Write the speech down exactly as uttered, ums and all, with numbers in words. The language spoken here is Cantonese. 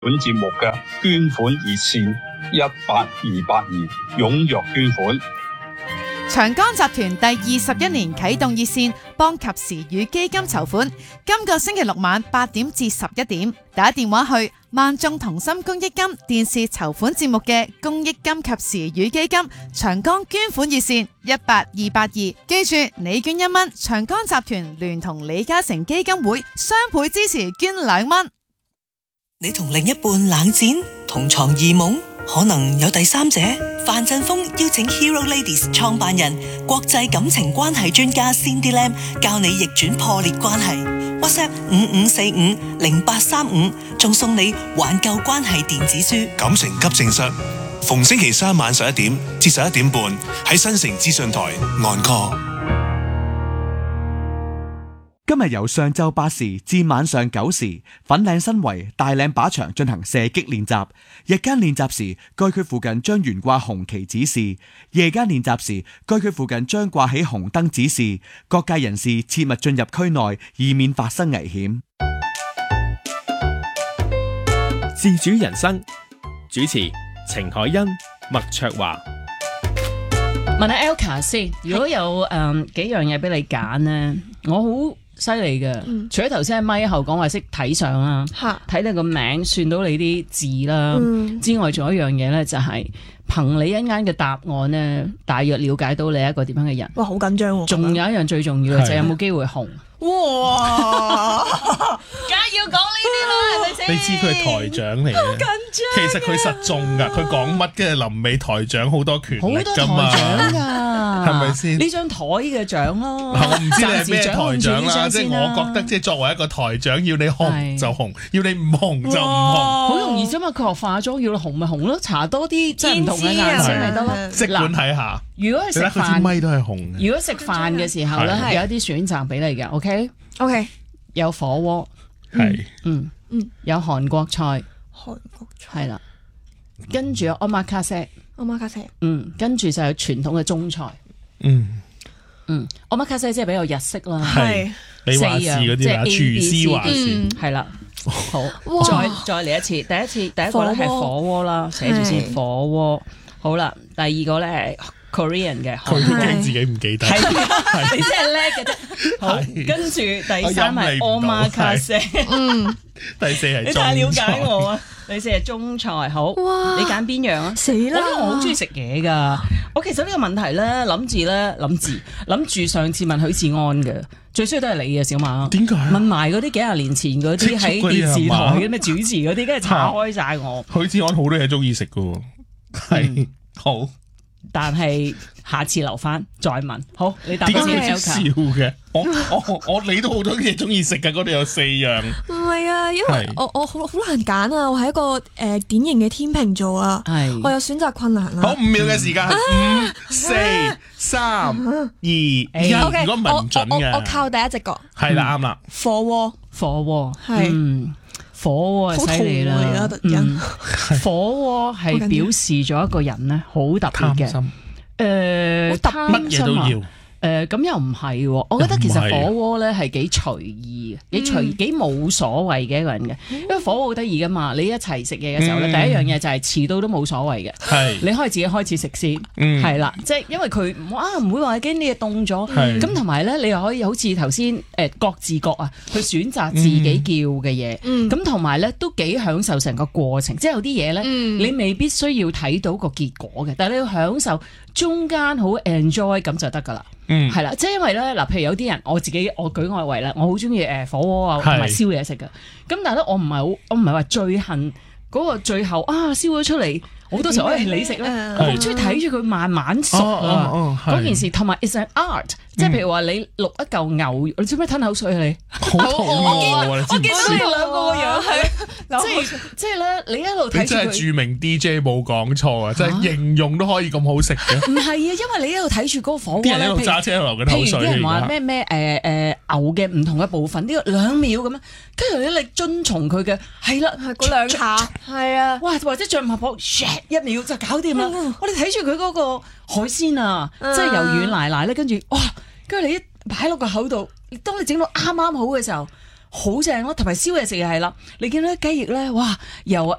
本節目嘅捐款熱線一八二八二，踴躍捐款。 長江集團第二十一年啟動熱線，幫及時雨基金籌款。今個星期六晚八點至十一點，打電話去萬眾同心公益金電視籌款節目嘅公益金及時雨基金長江捐款熱線一八二八二。記住，你捐一蚊，長江集團聯同李嘉誠基金會雙倍支持，捐兩蚊。 你同另一半冷戰，同床異夢，可能有第三者。范振鋒邀請 Hero Ladies 創辦人、國際感情關係專家 Cindy Lam 教你逆轉破裂關係。WhatsApp 五五四五零八三五，仲送你挽救關係電子書。 感情急症室，逢星期三晚十一點至十一點半喺新城資訊台 Encore。 今日由上晝八時至晚上九時，粉嶺新圍大嶺靶場進行射擊練習。日間練習時，該區附近將懸掛紅旗指示；夜間練習時，該區附近將掛起紅燈指示。各界人士切勿進入區內，以免發生危險。 自主人生主持程海欣、麥卓華。 問下 Elka 先，如果有誒、嗯、幾樣嘢俾你揀呢？我好犀利嘅，嗯、除咗頭先喺咪後講話識睇相啦，睇你個名算到你啲字啦、嗯、之外，仲有一樣嘢咧，就係憑你一間嘅答案咧，大約了解到你係一個點樣嘅人。 哇，好緊張喎！ 仲有一樣最重要嘅就係有冇機會紅。哇！梗係要講呢啲啦，係咪先？ 你知佢係台長嚟嘅， 好緊張。 其實佢實中㗎，佢講乜跟住臨尾台長好多權力㗎嘛， 好多台長㗎， 係咪先？ 呢張台嘅獎咯。 我唔知你係咩台長啦，即係我覺得即係作為一個台長，要你紅就紅，要你唔紅就唔紅。 好容易啫嘛，佢學化妝要你紅咪紅咯，搽多啲即係唔同嘅顏色咪得咯。 即管睇下。 如果係食飯， 佢支咪都係紅嘅。 如果食飯嘅時候咧，有一啲選擇俾你嘅 ，OK？OK， 有火鍋， 係， 嗯嗯，有韓國菜， 韓國菜係啦，跟住有 omakase，omakase，嗯，跟住就有傳統嘅中菜， 嗯嗯 omakase 即係比較日式啦， 係，你話事嗰啲啦，廚師話事， 係啦，好，再再嚟一次，第一次第一個咧係火鍋啦，寫住先火鍋，好啦，第二個咧係。Korean 嘅， 佢驚自己唔記得， 係你真係叻嘅啫。好，跟住第三係 omakase，嗯， 第四係你太了解我啊！第四係中菜，好，你揀邊樣啊？ 死啦！ 我好中意食嘢噶，我其實呢個問題咧諗住咧諗住諗住上次問許志安嘅，最衰都係你啊，小馬。 點解？ 問埋嗰啲幾廿年前嗰啲喺電視台嘅咩主持嗰啲，跟住查開晒我。 許志安好多嘢中意食噶，係好。 但係下次留翻再問。好，你答先。 點解笑嘅？我我我你都好多嘢中意食㗎，嗰度有四樣。 唔係啊，因為我我好好難揀啊，我係一個誒、呃、典型嘅天秤座啊，我有選擇困難啊。 好，五秒嘅時間，五、四、三、二、一。如果唔係唔準嘅， 我靠第一隻角。 係啦，啱啦。 火鍋， 火鍋係。 嗯火鍋係犀利啦，嗯，火鍋係表示咗一個人咧好特別嘅，誒， 乜嘢都要。 誒咁又唔係喎，我覺得其實火鍋咧係幾隨意嘅，幾隨幾冇所謂嘅一個人嘅，因為火鍋好得意噶嘛，你一齊食嘢嘅時候咧，第一樣嘢就係遲到都冇所謂嘅，係你可以自己開始食先，係啦，即係因為佢啊唔會話驚啲嘢凍咗，咁同埋咧你又可以好似頭先誒各自各啊去選擇自己叫嘅嘢，咁同埋咧都幾享受成個過程，即係有啲嘢咧你未必需要睇到個結果嘅，但係你要享受中間好 enjoy 咁就得噶啦。嗯，係啦，即係因為咧，嗱，譬如有啲人，我自己我舉我為例，我好中意誒火鍋啊，同埋燒嘢食嘅。咁但係咧，我唔係好，我唔係話最恨嗰個最後啊燒咗出嚟，好多時候我係你食咧，我好中意睇住佢慢慢熟啊，嗰件事，同埋 it's an art，即係譬如話你淥一嚿牛，你做咩吞口水啊你？ 好肚餓啊！ 我見到你兩個個樣係，即係即係咧，你一路睇住佢。 你真係著名 D J 冇講錯啊！即係形容都可以咁好食嘅。 唔係啊，因為你一路睇住嗰個火鍋咧， 啲人一路揸車一路流緊口水。 譬如啲人話咩咩誒誒牛嘅唔同嘅部分，呢個兩秒咁樣，跟住咧你遵從佢嘅係啦， 係嗰兩下，係啊， 哇！或者象拔蚌一秒就搞掂啦。我哋睇住佢嗰個海鮮啊，即係由軟奶奶咧，跟住哇，跟住你一擺落個口度，當你整到啱啱好嘅時候。 好正咯，同埋燒嘢食又係啦。你見到啲雞翼咧，哇，由